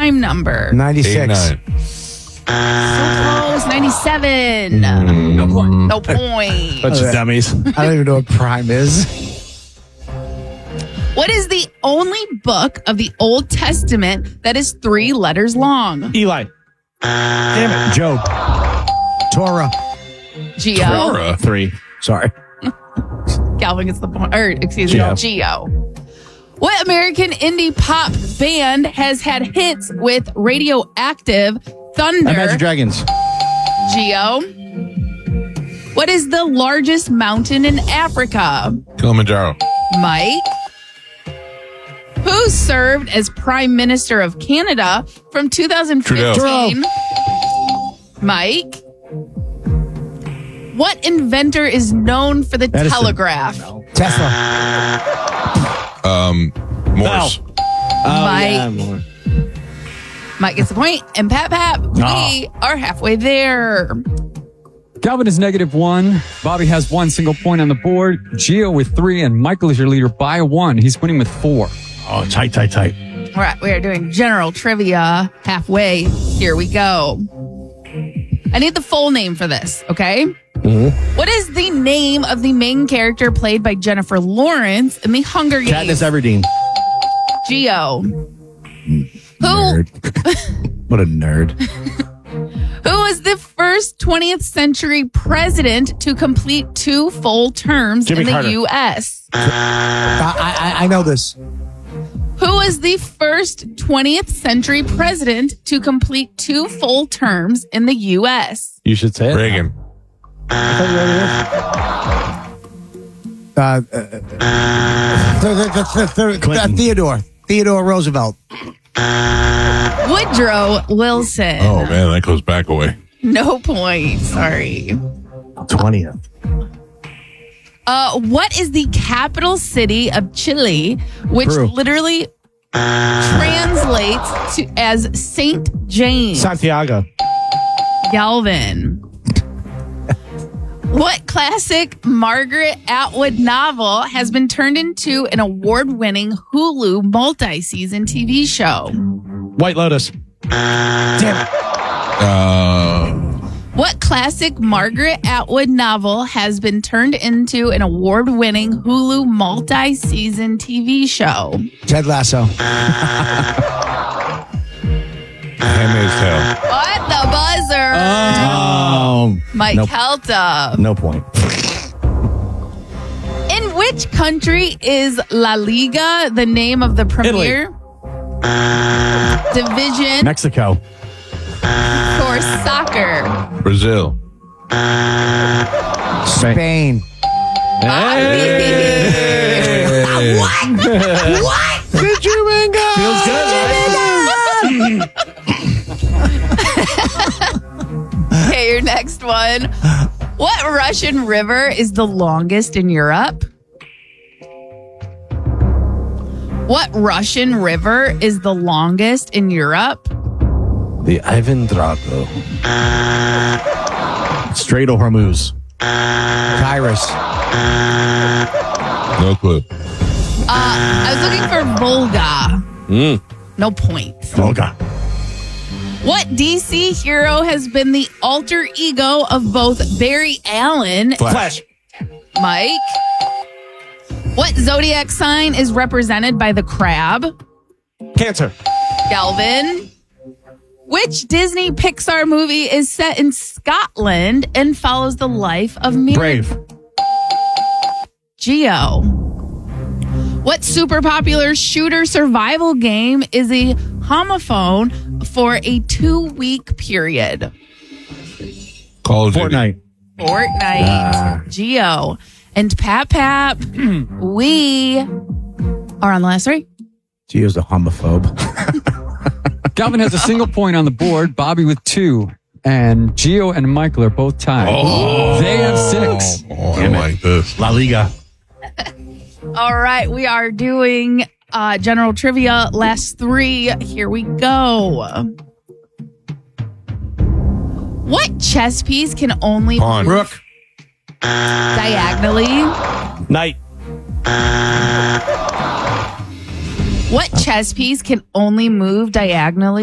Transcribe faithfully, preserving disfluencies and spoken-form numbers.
prime number? ninety-six. eighty-nine. So close. ninety-seven. No point. No point. Bunch of dummies. I don't even know what prime is. What is the only book of the Old Testament that is three letters long? Eli. Damn it. Job. Torah. Geo. Torah. Three. Sorry. Calvin gets the point. Or, excuse me, Geo. Geo. What American indie pop band has had hits with Radioactive, Thunder? Imagine Dragons. Geo. What is the largest mountain in Africa? Kilimanjaro. Mike. Who served as Prime Minister of Canada from two thousand fifteen? Mike. What inventor is known for the Edison. telegraph? Tesla. Um, Morse. Oh, Mike. yeah, more. Mike gets the point. And Pat Pat, we are halfway there. Calvin is negative one. Bobby has one single point on the board. Gio with three, and Michael is your leader by one. He's winning with four. Oh, tight, tight, tight. All right, we are doing general trivia halfway. Here we go. I need the full name for this, okay? Mm-hmm. What is the name of the main character played by Jennifer Lawrence in the Hunger Games? Katniss Everdeen. Geo. Nerd. What a nerd. Who was the first twentieth century president to complete two full terms Jimmy in the Carter. U S? I, I, I know this. Who was the first twentieth century president to complete two full terms in the U S? You should say it. Reagan. Uh, uh, uh, th- th- th- th- th- Clinton. Theodore. Theodore Roosevelt. Woodrow Wilson. Oh, man, that goes back away. No point. Sorry. twentieth. Uh, what is the capital city of Chile, which Peru. literally translates to as Saint James? Santiago. Galvin. What classic Margaret Atwood novel has been turned into an award-winning Hulu multi-season T V show? White Lotus. Damn it. Uh, What classic Margaret Atwood novel has been turned into an award-winning Hulu multi-season T V show? Ted Lasso. Handmaid's Tale. What the buzzer? Oh. Mike nope. Helta. No point. In which country is La Liga the name of the premier division Mexico. for soccer? Brazil. Spain. Hey. What? What? Feels good, right? Okay, your next one. What Russian river is the longest in Europe? What Russian river is the longest in Europe? The Ivan Drago. Strait of Hormuz. Tyrus. No clue. Uh, I was looking for Volga. Mm. No point. Volga. What D C hero has been the alter ego of both Barry Allen and Flash. Mike? What zodiac sign is represented by the crab? Cancer. Galvin? Which Disney Pixar movie is set in Scotland and follows the life of Mary? Brave. Geo. What super popular shooter survival game is a homophone for a two-week period? Call of Duty. Fortnite. Fortnite. Ah. Geo. And Pap Pap, we are on the last three. Gio's a homophobe. Calvin has a single point on the board. Bobby with two. And Gio and Michael are both tied. Oh. They have six. Oh, I don't like this. La Liga. All right, we are doing uh, general trivia. Last three. Here we go. What chess piece can only Pawn. move Rook. diagonally? Knight. What chess piece can only move diagonally?